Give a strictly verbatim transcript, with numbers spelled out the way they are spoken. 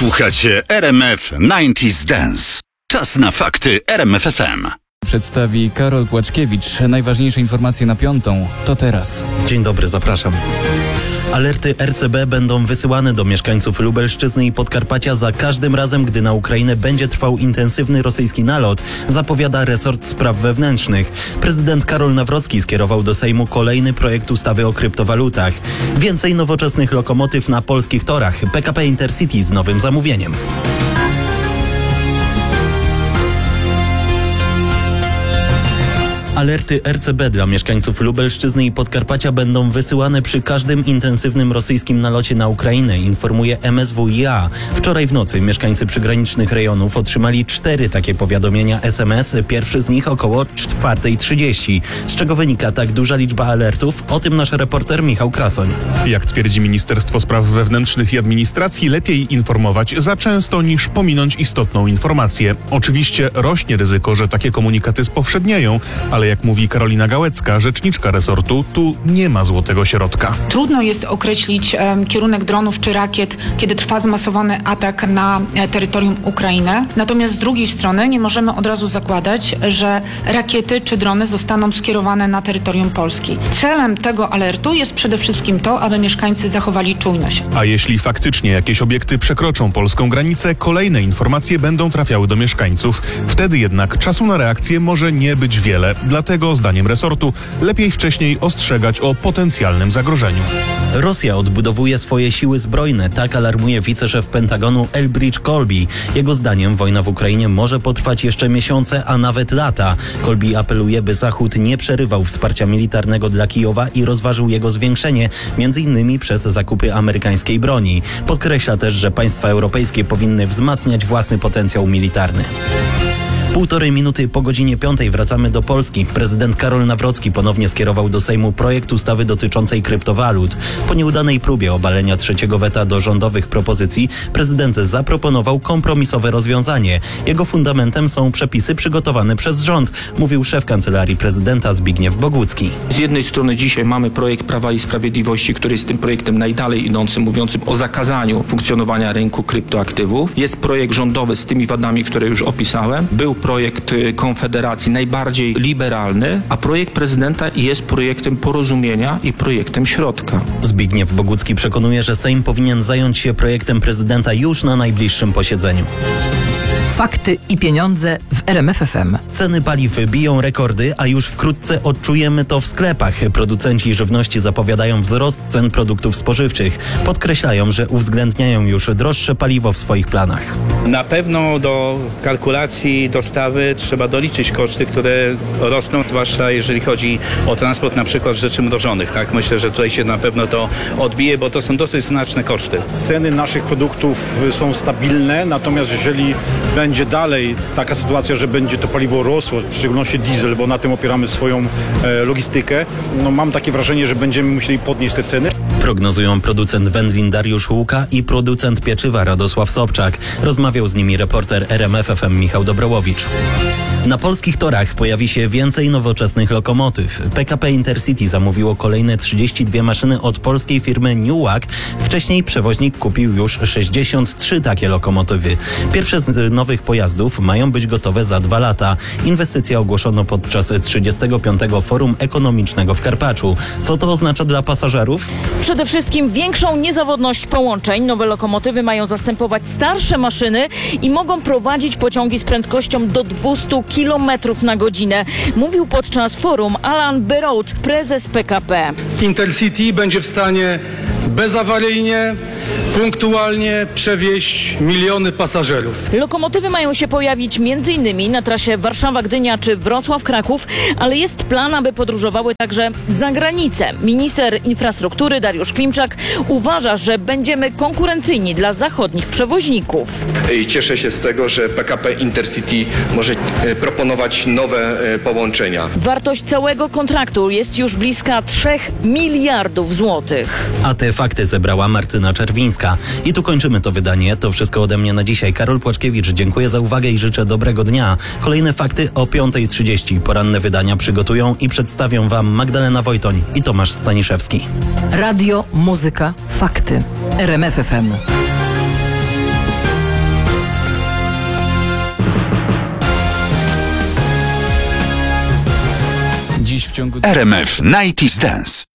Słuchacie R M F dziewięćdziesiąt Dance. Czas na fakty R M F F M. Przedstawi Karol Płaczkiewicz. Najważniejsze informacje na piątą to teraz. Dzień dobry, zapraszam. Alerty R C B będą wysyłane do mieszkańców Lubelszczyzny i Podkarpacia za każdym razem, gdy na Ukrainę będzie trwał intensywny rosyjski nalot, zapowiada resort spraw wewnętrznych. Prezydent Karol Nawrocki skierował do Sejmu kolejny projekt ustawy o kryptowalutach. Więcej nowoczesnych lokomotyw na polskich torach. P K P Intercity z nowym zamówieniem. Alerty R C B dla mieszkańców Lubelszczyzny i Podkarpacia będą wysyłane przy każdym intensywnym rosyjskim nalocie na Ukrainę, informuje M S W i A. Wczoraj w nocy mieszkańcy przygranicznych rejonów otrzymali cztery takie powiadomienia S M S, pierwszy z nich około czwarta trzydzieści. Z czego wynika tak duża liczba alertów? O tym nasz reporter Michał Krasoń. Jak twierdzi Ministerstwo Spraw Wewnętrznych i Administracji, lepiej informować za często niż pominąć istotną informację. Oczywiście rośnie ryzyko, że takie komunikaty spowszednieją, ale jak mówi Karolina Gałecka, rzeczniczka resortu, tu nie ma złotego środka. Trudno jest określić um, kierunek dronów czy rakiet, kiedy trwa zmasowany atak na e, terytorium Ukrainy. Natomiast z drugiej strony nie możemy od razu zakładać, że rakiety czy drony zostaną skierowane na terytorium Polski. Celem tego alertu jest przede wszystkim to, aby mieszkańcy zachowali czujność. A jeśli faktycznie jakieś obiekty przekroczą polską granicę, kolejne informacje będą trafiały do mieszkańców. Wtedy jednak czasu na reakcję może nie być wiele. Dlatego, zdaniem resortu, lepiej wcześniej ostrzegać o potencjalnym zagrożeniu. Rosja odbudowuje swoje siły zbrojne, tak alarmuje wiceszef Pentagonu Elbridge Colby. Jego zdaniem wojna w Ukrainie może potrwać jeszcze miesiące, a nawet lata. Colby apeluje, by Zachód nie przerywał wsparcia militarnego dla Kijowa i rozważył jego zwiększenie, między innymi przez zakupy amerykańskiej broni. Podkreśla też, że państwa europejskie powinny wzmacniać własny potencjał militarny. Półtorej minuty po godzinie piątej wracamy do Polski. Prezydent Karol Nawrocki ponownie skierował do Sejmu projekt ustawy dotyczącej kryptowalut. Po nieudanej próbie obalenia trzeciego weta do rządowych propozycji prezydent zaproponował kompromisowe rozwiązanie. Jego fundamentem są przepisy przygotowane przez rząd, mówił szef Kancelarii Prezydenta Zbigniew Bogucki. Z jednej strony dzisiaj mamy projekt Prawa i Sprawiedliwości, który jest tym projektem najdalej idącym, mówiącym o zakazaniu funkcjonowania rynku kryptoaktywów. Jest projekt rządowy z tymi wadami, które już opisałem. Był projekt Konfederacji najbardziej liberalny, a projekt prezydenta jest projektem porozumienia i projektem środka. Zbigniew Bogucki przekonuje, że Sejm powinien zająć się projektem prezydenta już na najbliższym posiedzeniu. Fakty i pieniądze w R M F F M. Ceny paliw biją rekordy, a już wkrótce odczujemy to w sklepach. Producenci żywności zapowiadają wzrost cen produktów spożywczych. Podkreślają, że uwzględniają już droższe paliwo w swoich planach. Na pewno do kalkulacji dostawy trzeba doliczyć koszty, które rosną, zwłaszcza jeżeli chodzi o transport na przykład rzeczy mrożonych. Tak? Myślę, że tutaj się na pewno to odbije, bo to są dosyć znaczne koszty. Ceny naszych produktów są stabilne, natomiast jeżeli będzie dalej taka sytuacja, że będzie to paliwo rosło, w szczególności diesel, bo na tym opieramy swoją e, logistykę, no mam takie wrażenie, że będziemy musieli podnieść te ceny. Prognozują producent wędlin Dariusz Łuka i producent pieczywa Radosław Sobczak. Rozmawiał z nimi reporter R M F F M Michał Dobrołowicz. Na polskich torach pojawi się więcej nowoczesnych lokomotyw. P K P Intercity zamówiło kolejne trzydzieści dwie maszyny od polskiej firmy Newag. Wcześniej przewoźnik kupił już sześćdziesiąt trzy takie lokomotywy. Pierwsze z nowych pojazdów mają być gotowe za dwa lata. Inwestycję ogłoszono podczas trzydziestego piątego Forum Ekonomicznego w Karpaczu. Co to oznacza dla pasażerów? Przede wszystkim większą niezawodność połączeń. Nowe lokomotywy mają zastępować starsze maszyny i mogą prowadzić pociągi z prędkością do dwieście kilometrów na godzinę. Mówił podczas forum Alan Berroud, prezes P K P. Intercity będzie w stanie bezawaryjnie, punktualnie przewieźć miliony pasażerów. Lokomotywy mają się pojawić między innymi na trasie Warszawa-Gdynia czy Wrocław-Kraków, ale jest plan, aby podróżowały także za granicę. Minister infrastruktury Dariusz Klimczak uważa, że będziemy konkurencyjni dla zachodnich przewoźników. I cieszę się z tego, że P K P Intercity może proponować nowe połączenia. Wartość całego kontraktu jest już bliska trzech miliardów złotych. A te fakty zebrała Martyna Czerwińska. I tu kończymy to wydanie. To wszystko ode mnie na dzisiaj. Karol Płaczkiewicz, dziękuję za uwagę i życzę dobrego dnia. Kolejne fakty o piąta trzydzieści. Poranne wydania przygotują i przedstawią Wam Magdalena Wojtoń i Tomasz Staniszewski. Radio, muzyka, fakty. R M F F M. Dziś w ciągu... R M F dziewięćdziesiąt Dance.